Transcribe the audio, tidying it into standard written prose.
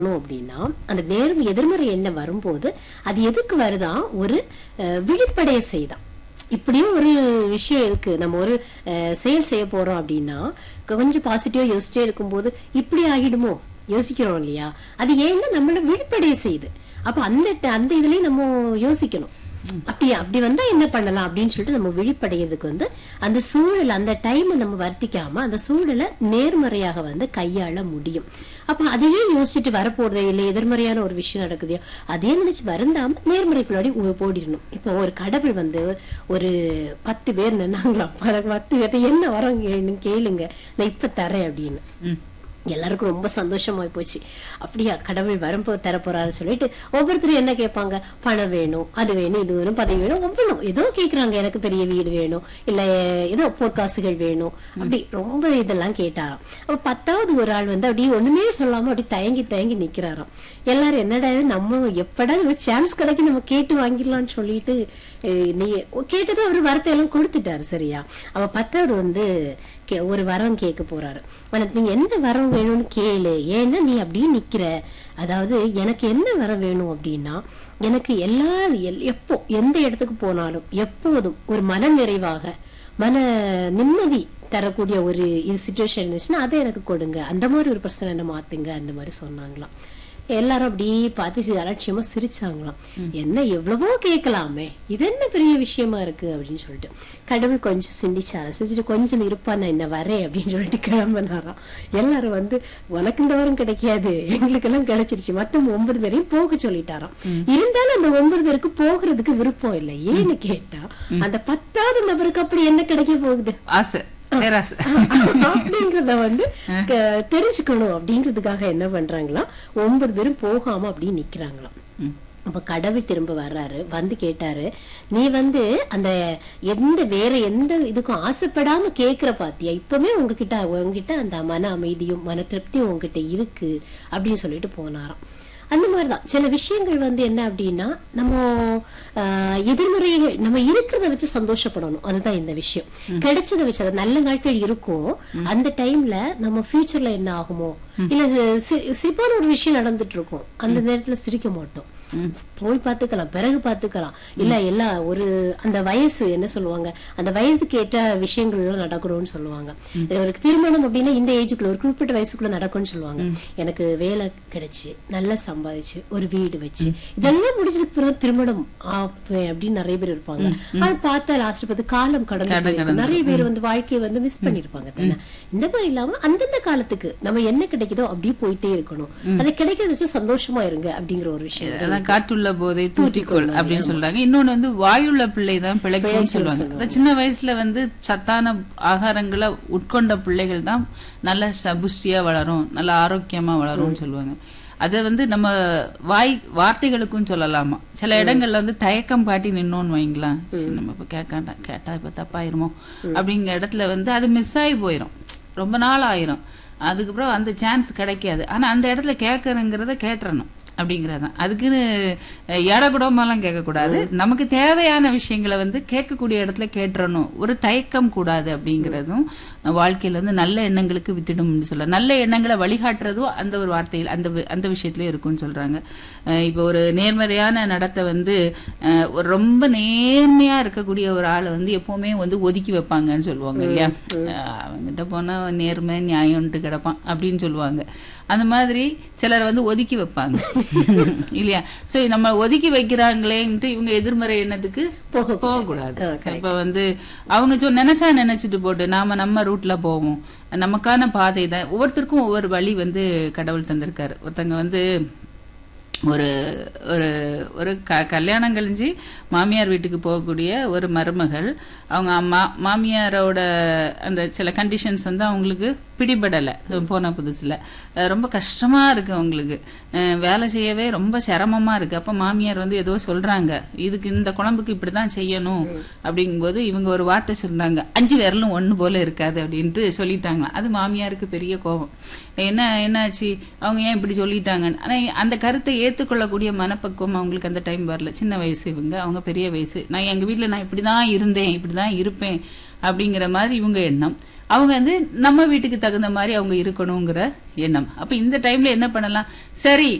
அப்படின்னா அந்த நேர்மை எதிர்மறை எண்ணம் வரும்போது அது எதுக்கு வருதா, ஒரு விழிப்படைய செய்தான். இப்படியும் ஒரு விஷயம் இருக்கு, நம்ம ஒரு செயல் செய்ய போறோம் அப்படின்னா கொஞ்சம் பாசிட்டிவா யோசிச்சே இருக்கும்போது இப்படி ஆகிடுமோ யோசிக்கிறோம் இல்லையா, அது ஏன்னா நம்மள விழிப்படைய செய்யுது. அப்ப அந்த இதுலயும் நம்ம யோசிக்கணும், அப்படி வந்தா என்ன பண்ணலாம் அப்படின்னு சொல்லிட்டு நம்ம விழிப்படைகிறதுக்கு அந்த சூழல், அந்த டைம் நம்ம வருத்திக்காம அந்த சூழலை நேர்மறையாக கையாள முடியும். அப்ப அதையே யோசிச்சுட்டு வரப்போறது இல்லை, எதிர்மறையான ஒரு விஷயம் நடக்குது அதே நினைச்சு வருந்தாம நேர்மறைக்குள்ளாடி போடிடணும். இப்போ ஒரு கடவுள் ஒரு 10 பேர் நின்னாங்களாம், 10 பேர் என்ன வரோங்க கேளுங்க நான் இப்ப தரேன் அப்படின்னு. எல்லாருக்கும் ரொம்ப சந்தோஷமா போச்சு. அப்படியா கடவுள் வரும்போது தரப்போறாரு சொல்லிட்டு ஒவ்வொருத்தரும் என்ன கேட்பாங்க, பணம் வேணும், அது வேணும், இது வேணும், பதவி வேணும், ஒவ்வொன்றும் ஏதோ கேக்குறாங்க. எனக்கு பெரிய வீடு வேணும், இல்ல ஏதோ பொற்காசுகள் வேணும், அப்படி ரொம்ப இதெல்லாம் கேட்டாராம். அப்ப 10வது ஒரு ஆள் அப்படியே ஒண்ணுமே சொல்லாம அப்படி தயங்கி தயங்கி நிக்கிறாராம். எல்லாரும் என்னடா நம்ம எப்படா சான்ஸ் கிடைக்கும் நம்ம கேட்டு வாங்கிடலாம்னு சொல்லிட்டு நீ கேட்டதும் அவரு வரத்தை எல்லாம் கொடுத்துட்டாரு. சரியா, அவ 10வது ஒரு வரம் கேட்க போறாரு. நீங்க எந்த வரம் வேணும்னு கேளு, ஏன்னா நீ அப்படியே நிக்கிற. அதாவது எனக்கு என்ன வரம் வேணும் அப்படின்னா, எனக்கு எப்போ எந்த இடத்துக்கு போனாலும் எப்போதும் ஒரு மன நிறைவாக மன நிம்மதி தரக்கூடிய ஒரு சிச்சுவேஷன் இருந்துச்சுன்னா அதை எனக்கு கொடுங்க, அந்த மாதிரி ஒரு பிரச்சனை என்ன மாத்துங்க, அந்த மாதிரி சொன்னாங்களாம். எல்லாரும் அப்படியே பார்த்து அலட்சியமா சிரிச்சாங்களாம். என்ன எவ்வளவோ கேட்கலாமே, இது என்ன பெரிய விஷயமா இருக்கு அப்படின்னு சொல்லிட்டு கடவுள் கொஞ்சம் சிந்திச்சுட்டு கொஞ்சம் இருப்பா நான் என்ன வரேன் அப்படின்னு சொல்லிட்டு கிளம்பினாராம். எல்லாரும் உனக்கு இந்த வாரம் கிடைக்காது, எங்களுக்கு எல்லாம் கிடைச்சிருச்சு, மொத்தம் 9 பேரையும் போக சொல்லிட்டாராம். இருந்தாலும் அந்த 9 பேருக்கு போகிறதுக்கு விருப்பம் இல்லை. ஏன்னு கேட்டா அந்த 10வது நபருக்கு அப்படி என்ன கிடைக்க போகுது, ஆசை அப்படிங்கறத தெரிஞ்சுக்கணும் அப்படிங்கிறதுக்காக என்ன பண்றாங்களா, 9 பேரும் போகாம அப்படியே நிக்கிறாங்களாம். அப்ப கடவுள் திரும்ப வர்றாரு, கேட்டாரு, நீ அந்த வேற எந்த இதுக்கும் ஆசைப்படாம கேக்குற பாத்தியா, இப்பவுமே உங்ககிட்ட அந்த மன அமைதியும் மன திருப்தியும் உங்ககிட்ட இருக்கு அப்படின்னு சொல்லிட்டு போனாராம். அந்த மாதிரிதான் சில விஷயங்கள் என்ன அப்படின்னா, நம்ம எதிர்மறைகள் நம்ம இருக்கிறத வச்சு சந்தோஷப்படணும். அதுதான் இந்த விஷயம். கிடைச்சதை வச்சு அது நல்ல நாட்கள் இருக்கும், அந்த டைம்ல நம்ம ஃபியூச்சர்ல என்ன ஆகுமோ, இல்ல சிப்பான ஒரு விஷயம் நடந்துட்டு இருக்கும், அந்த நேரத்துல சிரிக்க மாட்டோம், போய் பாத்துக்கலாம், பிறகு பாத்துக்கலாம், இல்ல எல்லாம் ஒரு அந்த வயசு என்ன சொல்லுவாங்க, அந்த வயதுக்கு ஏற்ற விஷயங்கள் எல்லாம் நடக்கணும்னு சொல்லுவாங்க. ஒரு திருமணம் அப்படின்னா இந்த ஏஜுக்குள்ள ஒரு குறிப்பிட்ட வயசுக்குள்ள நடக்கும்னு சொல்லுவாங்க. எனக்கு வேலை கிடைச்சு நல்லா சம்பாதிச்சு ஒரு வீடு வச்சு இதெல்லாம் முடிஞ்சதுக்கு பிறகு திருமணம் அப்படின்னு நிறைய பேர் இருப்பாங்க. அது பார்த்தா லாஸ்ட் பார்த்து காலம் கடந்து நிறைய பேர் வாழ்க்கையை மிஸ் பண்ணிருப்பாங்க தானே. இந்த மாதிரி இல்லாம அந்தந்த காலத்துக்கு நம்ம என்ன கிடைக்குதோ அப்படியே போயிட்டே இருக்கணும், அதை கிடைக்கிறத வச்சு சந்தோஷமா இருங்க அப்படிங்கிற ஒரு விஷயம். காற்றுள்ள போதை தூற்றிக்கொள் அப்படின்னு சொல்றாங்க. இன்னொன்னு வாயுள்ள பிள்ளைதான் பிழைக்கும்னு சொல்லுவாங்க. சின்ன வயசுல சத்தான ஆகாரங்களை உட்கொண்ட பிள்ளைகள் தான் நல்ல புஷ்டியா வளரும், நல்ல ஆரோக்கியமா வளரும்னு சொல்லுவாங்க. அதை நம்ம வார்த்தைகளுக்கும் சொல்லலாமா. சில இடங்கள்ல தயக்கம் காட்டி நின்னோன்னு வைங்களா, நம்ம இப்ப கேட்டா இப்ப தப்பாயிருமோ அப்படிங்கிற இடத்துல அது மிஸ் ஆகி போயிரும், ரொம்ப நாள் ஆயிரும், அதுக்கப்புறம் அந்த சான்ஸ் கிடைக்காது. ஆனா அந்த இடத்துல கேட்கறங்கிறத கேட்டுறணும் அப்படிங்கறதான். அதுக்குன்னு ஏடகுடமெல்லாம் கேட்கக்கூடாது, நமக்கு தேவையான விஷயங்களை கேட்கக்கூடிய இடத்துல கேட்டுறணும், ஒரு தயக்கம் கூடாது அப்படிங்கறதும் வாழ்க்கையில நல்ல எண்ணங்களுக்கு வித்திடும் சொல்ல, நல்ல எண்ணங்களை வழிகாட்டுறதும் அந்த ஒரு வார்த்தையில் அந்த விஷயத்திலயும் இருக்கும்னு சொல்றாங்க. இப்ப ஒரு நேர்மறையான நடத்தை ரொம்ப நேர்மையா இருக்கக்கூடிய ஒரு ஆளை எப்பவுமே ஒதுக்கி வைப்பாங்கன்னு சொல்லுவாங்க இல்லையா, அவங்கிட்ட போனா நேர்மை நியாயம்ட்டு கிடப்பான் அப்படின்னு சொல்லுவாங்க. அந்த மாதிரி சிலர் ஒதுக்கி வைப்பாங்க இல்லையா. சோ நம்ம ஒதுக்கி வைக்கிறாங்களேன்ட்டு இவங்க எதிர்மறை எண்ணத்துக்கு போகக்கூடாது. இப்ப அவங்க நினைச்சிட்டு போட்டு நாம நம்ம ரூட்ல போவோம், நமக்கான பாதை தான். ஒவ்வொருத்தருக்கும் ஒவ்வொரு வழி கடவுள் தந்திருக்காரு. ஒருத்தங்க ஒரு ஒரு ஒரு கல்யாணம் கழிஞ்சு மாமியார் வீட்டுக்கு போகக்கூடிய ஒரு மருமகள், அவங்க மாமியாரோட அந்த சில கண்டிஷன்ஸ் அவங்களுக்கு பிடிபடலை போன புதுசுல, ரொம்ப கஷ்டமா இருக்கு அவங்களுக்கு, வேலை செய்யவே ரொம்ப சிரமமா இருக்கு. அப்ப மாமியார் ஏதோ சொல்றாங்க, இதுக்கு இந்த குழம்புக்கு இப்படிதான் செய்யணும் அப்படிங்கும்போது இவங்க ஒரு வார்த்தை சொல்றாங்க, 5 விரலும் ஒண்ணு போல இருக்காது அப்படின்ட்டு சொல்லிட்டாங்க. அது மாமியாருக்கு பெரிய கோபம். என்னாச்சு, அவங்க ஏன் இப்படி சொல்லிட்டாங்க. ஆனா அந்த கருத்தை ஏத்துக்கொள்ளக்கூடிய மனப்பக்குவம் அவங்களுக்கு அந்த டைம் வரல. சின்ன வயசு இவங்க, அவங்க பெரிய வயசு. எங்க வீட்டுல நான் இப்படிதான் இருந்தேன், இப்படிதான் இருப்பேன் அப்படிங்கிற மாதிரி இவங்க எண்ணம். அவங்க வந்து நம்ம வீட்டுக்கு தகுந்த மாதிரி அவங்க இருக்கணுங்கிற எண்ணம். அப்ப இந்த டைம்ல என்ன பண்ணலாம், சரி